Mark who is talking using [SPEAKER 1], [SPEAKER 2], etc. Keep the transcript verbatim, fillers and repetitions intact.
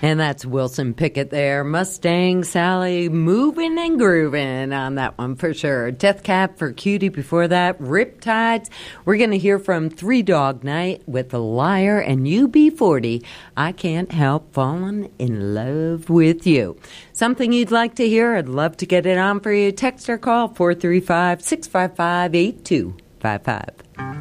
[SPEAKER 1] And that's Wilson Pickett there. Mustang Sally moving and grooving on that one for sure. Death Cab for Cutie before that. Riptides. We're going to hear from Three Dog Night with The Liar and U B forty. I Can't Help Falling in Love with You. Something you'd like to hear? I'd love to get it on for you. Text or call four three five, six five five, eight two five five.